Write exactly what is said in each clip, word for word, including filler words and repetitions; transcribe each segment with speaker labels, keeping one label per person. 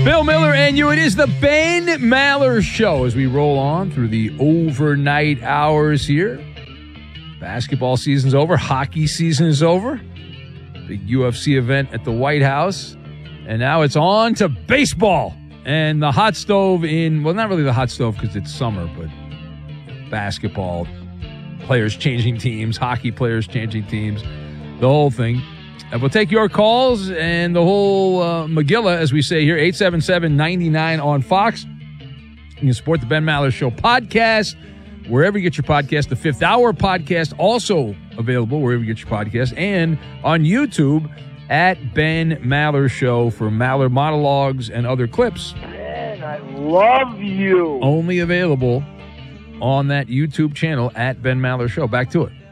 Speaker 1: Bill Miller and you. It is the Ben Maller Show as we roll on through the overnight hours here. Basketball season's over. Hockey season is over. Big U F C event at the White House. And now it's on to baseball. And the hot stove in, well, not really the hot stove because it's summer, but basketball, players changing teams, hockey players changing teams, the whole thing. And we'll take your calls and the whole uh, Megillah, as we say here, eight seven seven, nine nine on Fox. You can support the Ben Maller Show podcast, wherever you get your podcast. The Fifth Hour podcast, also available wherever you get your podcast. And on YouTube at Ben Maller Show for Maller monologues and other clips.
Speaker 2: Ben, I love you.
Speaker 1: Only available on that YouTube channel at Ben Maller Show. Back to it.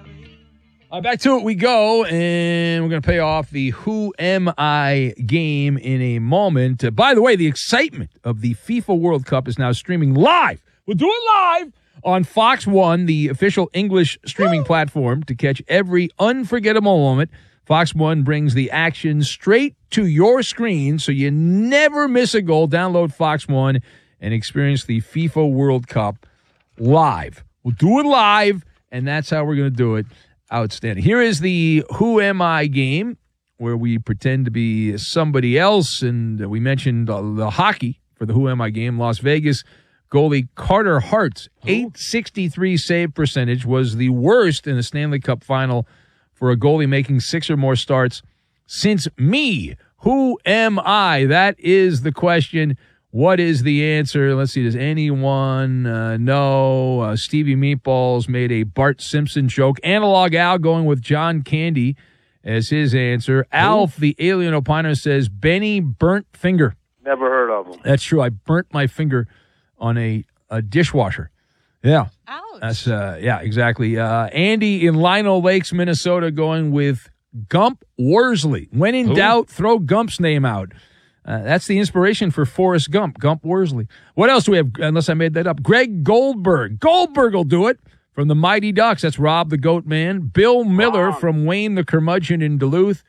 Speaker 1: Uh, back to it we go, and we're going to pay off the Who Am I game in a moment. Uh, by the way, the excitement of the FIFA World Cup is now streaming live. We'll do it live on Fox One, the official English streaming platform, to catch every unforgettable moment. Fox One brings the action straight to your screen, so you never miss a goal. Download Fox One and experience the FIFA World Cup live. We'll do it live, and that's how we're going to do it. Outstanding. Here is the Who Am I game, where we pretend to be somebody else, and we mentioned uh, the hockey for the Who Am I game. Las Vegas goalie Carter Hart's eight sixty-three save percentage was the worst in the Stanley Cup final for a goalie making six or more starts since me. Who am I? That is the question. What is the answer? Let's see. Does anyone uh, know? Uh, Stevie Meatballs made a Bart Simpson joke. Analog Al going with John Candy as his answer. Ooh. Alf, the alien opiner, says Benny burnt finger.
Speaker 2: Never heard of him.
Speaker 1: That's true. I burnt my finger on a, a dishwasher. Yeah.
Speaker 3: Ouch.
Speaker 1: That's uh, yeah, exactly. Uh, Andy in Lino Lakes, Minnesota, going with Gump Worsley. When in Ooh. doubt, throw Gump's name out. Uh, that's the inspiration for Forrest Gump, Gump Worsley. What else do we have, unless I made that up? Greg Goldberg. Goldberg will do it from the Mighty Ducks. That's Rob the Goat Man. Bill Miller
Speaker 2: Rob.
Speaker 1: from Wayne the Curmudgeon in Duluth.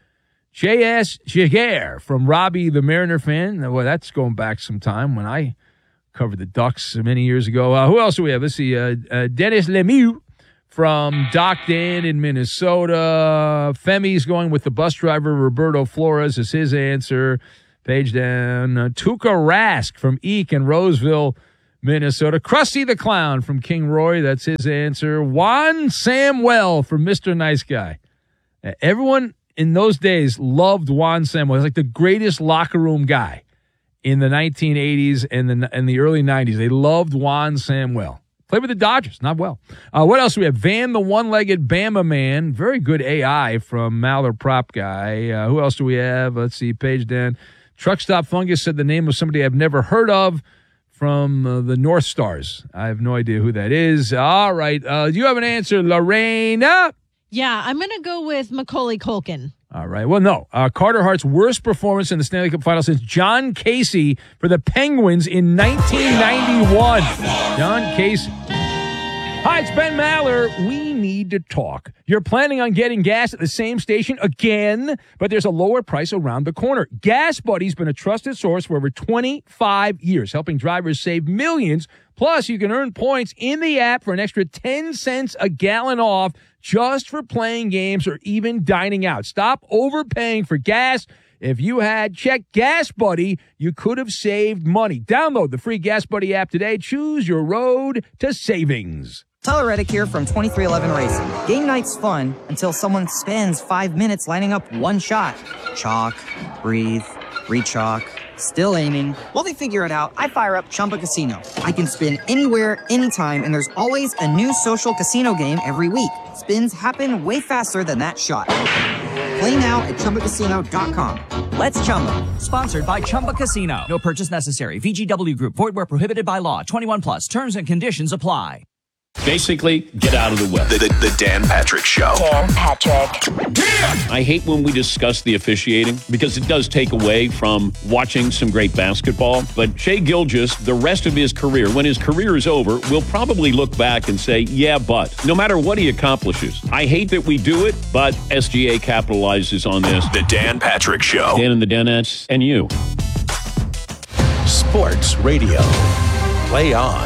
Speaker 1: J S. Jaguar from Robbie the Mariner fan. Well, that's going back some time when I covered the Ducks many years ago. Uh, who else do we have? Let's see. Uh, uh, Dennis Lemieux from Doc Dan in Minnesota. Femi's going with the bus driver Roberto Flores as his answer. Page down. Uh, Tuukka Rask from Eek in Roseville, Minnesota. Krusty the Clown from King Roy. That's his answer. Juan Samuel from Mister Nice Guy. Uh, everyone in those days loved Juan Samuel. He's like the greatest locker room guy in the nineteen eighties and the, and the early nineties. They loved Juan Samuel. Played with the Dodgers. Not well. Uh, what else do we have? Van the One-Legged Bama Man. Very good A I from Maller Prop Guy. Uh, who else do we have? Let's see. Page down. Truck Stop Fungus said the name of somebody I've never heard of from uh, the North Stars. I have no idea who that is. All right. Uh, do you have an answer, Lorena?
Speaker 3: Yeah, I'm going to go with Macaulay Culkin.
Speaker 1: All right. Well, no. Uh, Carter Hart's worst performance in the Stanley Cup Final since John Casey for the Penguins in nineteen ninety-one. John Casey. Hi, it's Ben Maller. We need to talk. You're planning on getting gas at the same station again, but there's a lower price around the corner. Gas Buddy's been a trusted source for over twenty-five years, helping drivers save millions. Plus, you can earn points in the app for an extra ten cents a gallon off just for playing games or even dining out. Stop overpaying for gas. If you had checked Gas Buddy, you could have saved money. Download the free Gas Buddy app today. Choose your road to savings.
Speaker 4: Tyler Reddick here from twenty-three eleven Racing. Game night's fun until someone spends five minutes lining up one shot. Chalk, breathe, re-chalk, still aiming. While they figure it out, I fire up Chumba Casino. I can spin anywhere, anytime, and there's always a new social casino game every week. Spins happen way faster than that shot. Play now at Chumba Casino dot com. Let's Chumba.
Speaker 5: Sponsored by Chumba Casino. No purchase necessary. V G W Group. Void where prohibited by law. twenty-one plus. Terms and conditions apply.
Speaker 6: Basically, get out of the way.
Speaker 7: The, the, the Dan Patrick Show.
Speaker 8: Dan Patrick.
Speaker 6: I hate when we discuss the officiating because it does take away from watching some great basketball. But Shai Gilgeous, the rest of his career, when his career is over, will probably look back and say, yeah, but no matter what he accomplishes. I hate that we do it, but S G A capitalizes on this.
Speaker 7: The Dan Patrick Show.
Speaker 6: Dan and the Danettes and you.
Speaker 7: Sports Radio. Play on.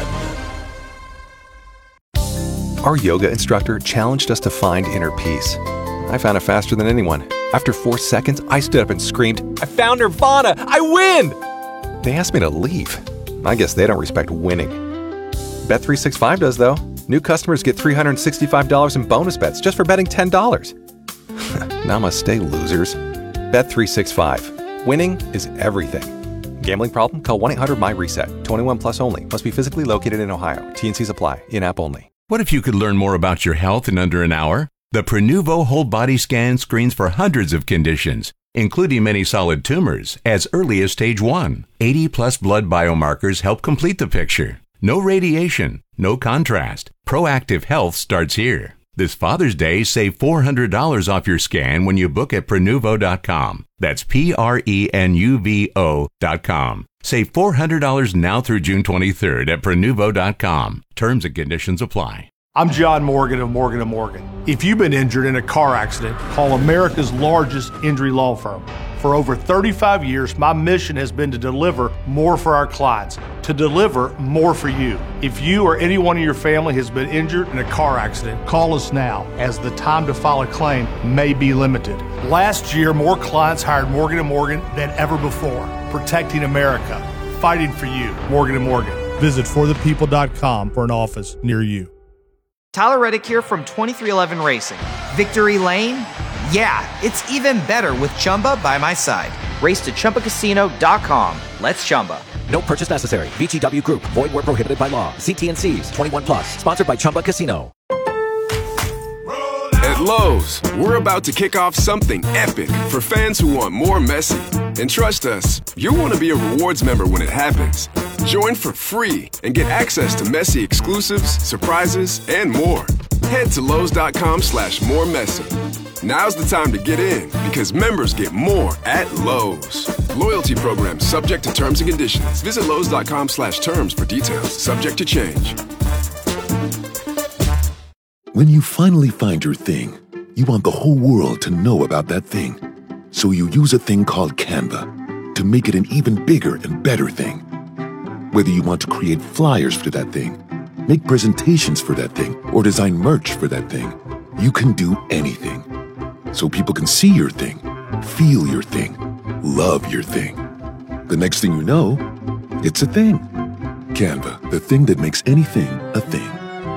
Speaker 8: Our yoga instructor challenged us to find inner peace. I found it faster than anyone. After four seconds, I stood up and screamed, "I found Nirvana! I win!" They asked me to leave. I guess they don't respect winning. Bet three sixty-five does, though. New customers get three hundred sixty-five dollars in bonus bets just for betting ten dollars. Namaste, losers. Bet three sixty-five. Winning is everything. Gambling problem? Call one eight hundred my reset. twenty-one plus only. Must be physically located in Ohio. T and Cs apply. In-app only.
Speaker 9: What if you could learn more about your health in under an hour? The Prenuvo Whole Body Scan screens for hundreds of conditions, including many solid tumors, as early as stage one. eighty plus blood biomarkers help complete the picture. No radiation, no contrast. Proactive health starts here. This Father's Day, save four hundred dollars off your scan when you book at Prenuvo dot com. That's P R E N U V O dot com. Save four hundred dollars now through June twenty-third at Prenuvo dot com. Terms and conditions apply.
Speaker 10: I'm John Morgan of Morgan and Morgan. If you've been injured in a car accident, call America's largest injury law firm. For over thirty-five years, my mission has been to deliver more for our clients, to deliver more for you. If you or anyone in your family has been injured in a car accident, call us now, as the time to file a claim may be limited. Last year, more clients hired Morgan and Morgan than ever before, protecting America, fighting for you. Morgan and Morgan. Visit for the people dot com for an office near you.
Speaker 4: Tyler Reddick here from twenty-three eleven Racing. Victory Lane? Yeah, it's even better with Chumba by my side. Race to Chumba Casino dot com. Let's Chumba.
Speaker 11: No purchase necessary. V G W Group. Void where prohibited by law. See T and Cs. twenty-one plus. Sponsored by Chumba Casino.
Speaker 12: At Lowe's, we're about to kick off something epic for fans who want more Messi. And trust us, you'll want to be a rewards member when it happens. Join for free and get access to Messi exclusives, surprises, and more. Head to Lowe's dot com slash more Messi. Now's the time to get in because members get more at Lowe's. Loyalty program subject to terms and conditions. Visit Lowe's dot com slash terms for details. Subject to change.
Speaker 13: When you finally find your thing, you want the whole world to know about that thing. So you use a thing called Canva to make it an even bigger and better thing. Whether you want to create flyers for that thing, make presentations for that thing, or design merch for that thing, you can do anything. So people can see your thing, feel your thing, love your thing. The next thing you know, it's a thing. Canva, the thing that makes anything a thing.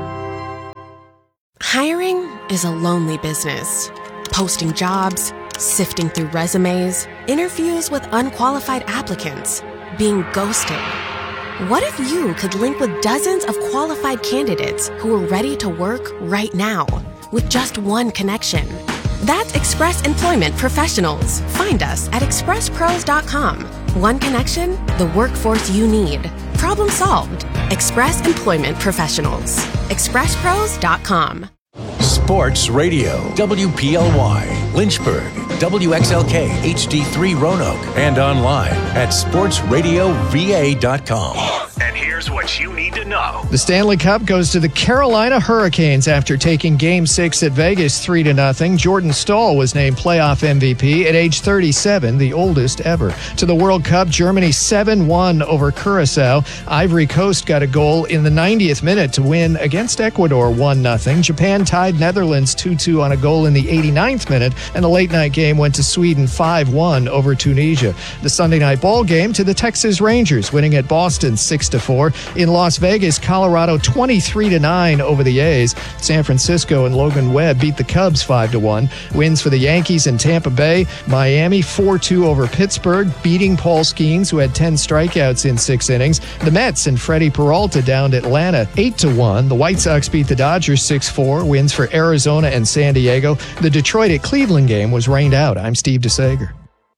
Speaker 14: Hiring is a lonely business. Posting jobs, sifting through resumes, interviews with unqualified applicants, being ghosted. What if you could link with dozens of qualified candidates who are ready to work right now with just one connection? That's Express Employment Professionals. Find us at express pros dot com. One connection, the workforce you need. Problem solved. Express Employment Professionals. express pros dot com.
Speaker 7: Sports Radio. W P L Y. Lynchburg. W X L K H D three Roanoke. And online at sports radio v a dot com.
Speaker 15: And here's what you need to know.
Speaker 16: The Stanley Cup goes to the Carolina Hurricanes after taking Game six at Vegas three to nothing. Jordan Staal was named playoff M V P at age thirty-seven, the oldest ever. To the World Cup, Germany seven one over Curacao. Ivory Coast got a goal in the ninetieth minute to win against Ecuador one nothing. Japan tied Netherlands two two on a goal in the eighty-ninth minute, and the late-night game went to Sweden five one over Tunisia. The Sunday night ball game to the Texas Rangers, winning at Boston six to four. In Las Vegas, Colorado twenty-three to nine over the A's. San Francisco and Logan Webb beat the Cubs five to one. Wins for the Yankees in Tampa Bay. Miami four two over Pittsburgh, beating Paul Skeens, who had ten strikeouts in six innings. The Mets and Freddie Peralta downed Atlanta eight to one. The White Sox beat the Dodgers six four. Wins for Arizona and San Diego. The Detroit at Cleveland game was rained out. I'm Steve DeSager.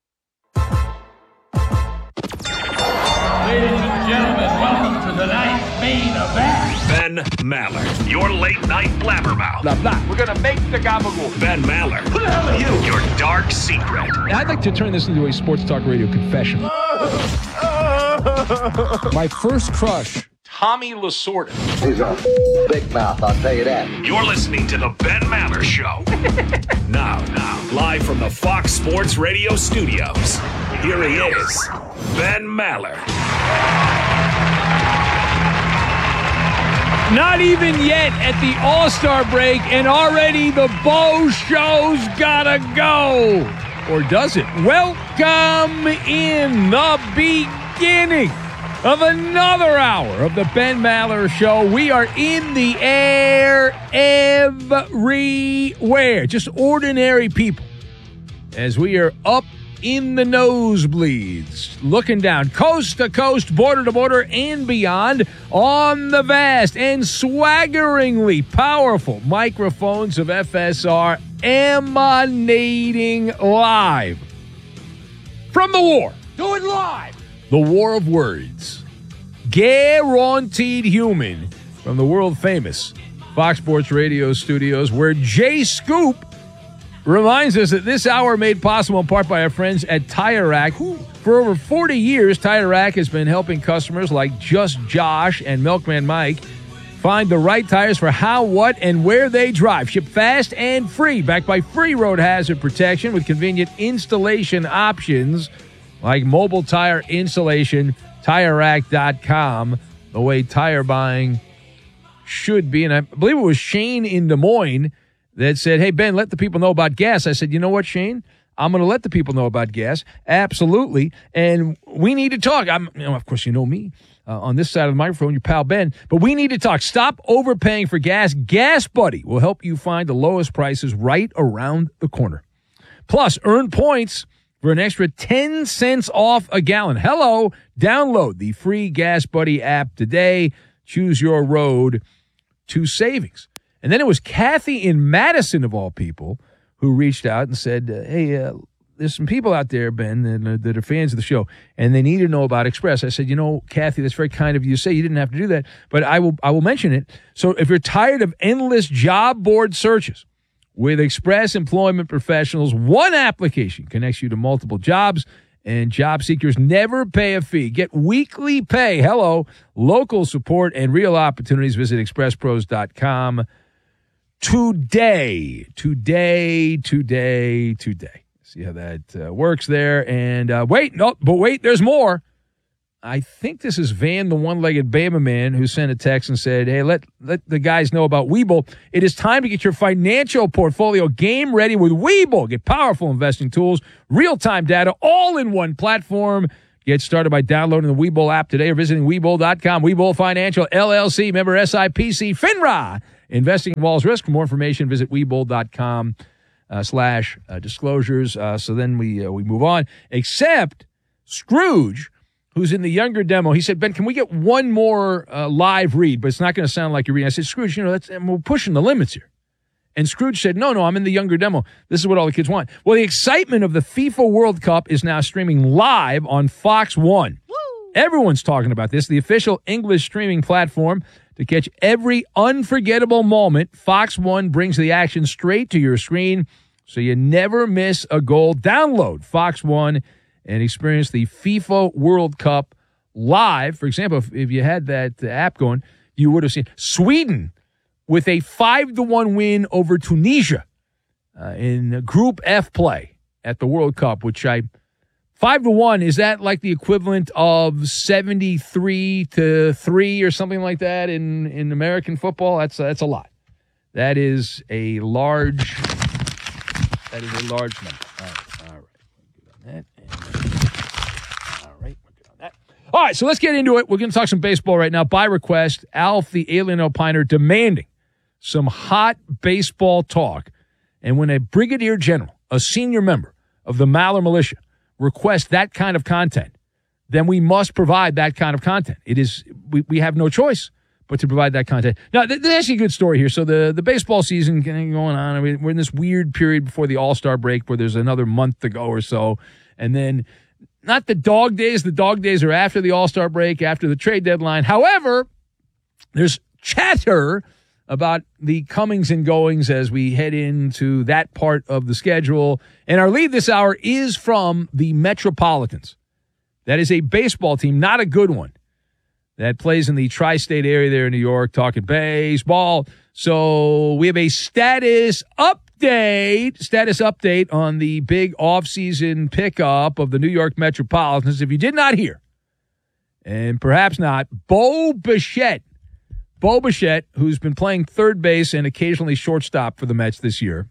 Speaker 15: Ladies and gentlemen, welcome to tonight's main event. Ben Maller, your late night blabbermouth. Blah, blah. We're going to make the gabagool. Ben Maller. Who the hell are you? Your dark secret.
Speaker 1: I'd like to turn this into a sports talk radio confession. My first crush, Tommy Lasorda.
Speaker 17: He's a big mouth, I'll tell you that.
Speaker 15: You're listening to the Ben Maller Show. now, now, live from the Fox Sports Radio studios, here he is, Ben Maller.
Speaker 1: Not even yet at the All-Star break, and already the Bo Show's gotta go. Or does it? Welcome in the beginning of another hour of the Ben Maller Show. We are in the air everywhere. Just ordinary people. As we are up in the nosebleeds, looking down coast to coast, border to border, and beyond on the vast and swaggeringly powerful microphones of F S R, emanating live from the war. Do it live. The war of words. Guaranteed human from the world famous Fox Sports Radio studios, where Jay Scoop reminds us that this hour made possible in part by our friends at Tire Rack. For over forty years, Tire Rack has been helping customers like Just Josh and Milkman Mike find the right tires for how, what, and where they drive. Ship fast and free, backed by free road hazard protection with convenient installation options like mobile tire installation, tire rack dot com, the way tire buying should be. And I believe it was Shane in Des Moines that said, hey, Ben, let the people know about gas. I said, you know what, Shane? I'm going to let the people know about gas. Absolutely. And we need to talk. I'm, you know, of course, you know me uh, on this side of the microphone, your pal Ben. But we need to talk. Stop overpaying for gas. Gas Buddy will help you find the lowest prices right around the corner. Plus, earn points for an extra ten cents off a gallon. Hello. Download the free Gas Buddy app today. Choose your road to savings. And then it was Kathy in Madison, of all people, who reached out and said, uh, hey, uh, there's some people out there, Ben, that, uh, that are fans of the show, and they need to know about Express. I said, you know, Kathy, that's very kind of you to say. You didn't have to do that, but I will I will mention it. So if you're tired of endless job board searches, with Express Employment Professionals, one application connects you to multiple jobs, and job seekers never pay a fee. Get weekly pay, hello, local support, and real opportunities. Visit express pros dot com. Today, today, today, today. See how that uh, works there. And uh, wait, no, but wait, there's more. I think this is Van, the one-legged Bama man, who sent a text and said, hey, let, let the guys know about Webull. It is time to get your financial portfolio game ready with Webull. Get powerful investing tools, real-time data, all in one platform. Get started by downloading the Webull app today or visiting Webull dot com. Webull Financial, L L C, member S I P C, FINRA. Investing involves risk. For more information, visit Webull dot com uh, slash uh, disclosures. Uh, so then we uh, we move on. Except Scrooge, who's in the younger demo, he said, Ben, can we get one more uh, live read? But it's not going to sound like you're reading. I said, Scrooge, you know, that's, we're pushing the limits here. And Scrooge said, no, no, I'm in the younger demo. This is what all the kids want. Well, the excitement of the FIFA World Cup is now streaming live on Fox One. Woo! Everyone's talking about this. The official English streaming platform to catch every unforgettable moment. Fox One brings the action straight to your screen so you never miss a goal. Download Fox One and experience the FIFA World Cup live. For example, if, if you had that uh, app going, you would have seen Sweden with a five to one win over Tunisia uh, in Group F play at the World Cup, which I five to one, is that like the equivalent of seventy-three to three or something like that in, in American football? That's that's a lot. That is a large that is a large number. All right, all right. Good on that. And, all right, we're good on that. All right, so let's get into it. We're going to talk some baseball right now. By request, Alf the Alien Opiner demanding some hot baseball talk. And when a brigadier general, a senior member of the Maller Militia, requests that kind of content, then we must provide that kind of content. It is we, we have no choice but to provide that content. Now, th- there's actually a good story here. So the, the baseball season going on. I mean, we're in this weird period before the All-Star break where there's another month to go or so. And then not the dog days. The dog days are after the All-Star break, after the trade deadline. However, there's chatter about the comings and goings as we head into that part of the schedule. And our lead this hour is from the Metropolitans. That is a baseball team, not a good one, that plays in the tri-state area there in New York, talking baseball. So we have a status update, status update on the big offseason pickup of the New York Metropolitans. If you did not hear, and perhaps not, Bo Bichette Bo Bichette, who's been playing third base and occasionally shortstop for the Mets this year,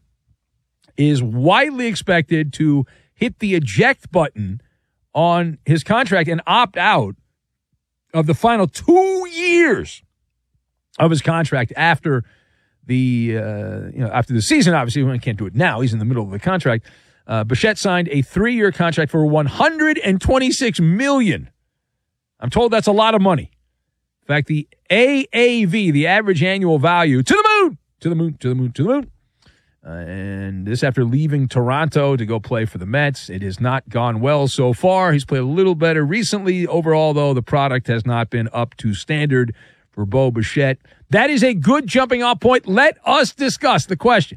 Speaker 1: is widely expected to hit the eject button on his contract and opt out of the final two years of his contract after the uh, you know after the season. Obviously, he can't do it now. He's in the middle of the contract. Uh, Bichette signed a three-year contract for one hundred twenty-six million dollars. I'm told that's a lot of money. In fact, the A A V, the average annual value, to the moon, to the moon, to the moon, to the moon. Uh, and this after leaving Toronto to go play for the Mets. It has not gone well so far. He's played a little better recently. Overall, though, the product has not been up to standard for Bo Bichette. That is a good jumping off point. Let us discuss the question.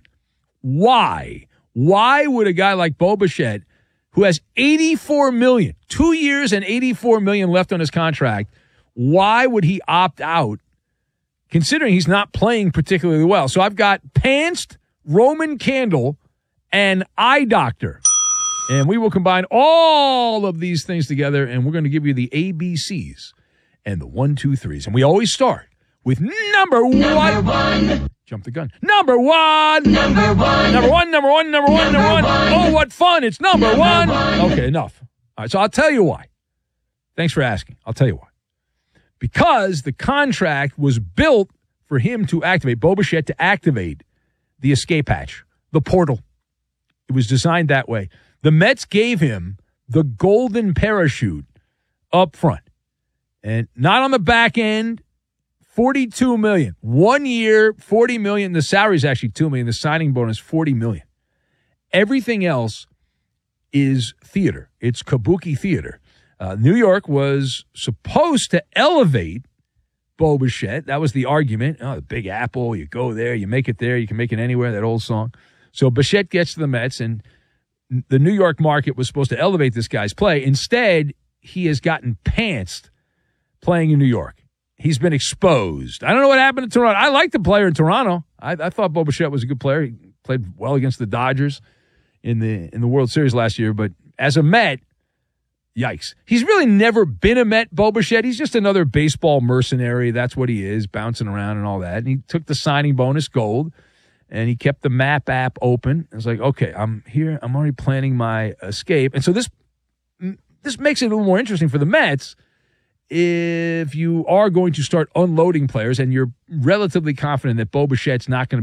Speaker 1: Why? Why would a guy like Bo Bichette, who has eighty-four million dollars, two years and eighty-four million dollars left on his contract, why would he opt out, considering he's not playing particularly well? So I've got Pantsed, Roman Candle, and Eye Doctor. And we will combine all of these things together, and we're going to give you the A B Cs and the one, two, threes. And we always start with number one. Number one. Jump the gun. Number one. Number one. Number one, number one, number one, number one. Oh, what fun. It's number, number one. one. Okay, enough. All right, so I'll tell you why. Thanks for asking. I'll tell you why. Because the contract was built for him to activate, Bo Bichette to activate the escape hatch, the portal. It was designed that way. The Mets gave him the golden parachute up front. And not on the back end, forty-two million dollars. One year, forty million dollars. The salary is actually two million dollars. The signing bonus, forty million dollars. Everything else is theater. It's kabuki theater. Uh, New York was supposed to elevate Bo Bichette. That was the argument. Oh, the Big Apple, you go there, you make it there, you can make it anywhere, that old song. So Bichette gets to the Mets, and the New York market was supposed to elevate this guy's play. Instead, he has gotten pantsed playing in New York. He's been exposed. I don't know what happened to Toronto. I liked the player in Toronto. I, I thought Bo Bichette was a good player. He played well against the Dodgers in the in the World Series last year. But as a Met, yikes. He's really never been a Met, Bo Bichette. He's just another baseball mercenary. That's what he is, bouncing around and all that. And he took the signing bonus gold, and he kept the map app open. It's like, okay, I'm here. I'm already planning my escape. And so this this makes it a little more interesting for the Mets if you are going to start unloading players and you're relatively confident that Bo Bichette's not going to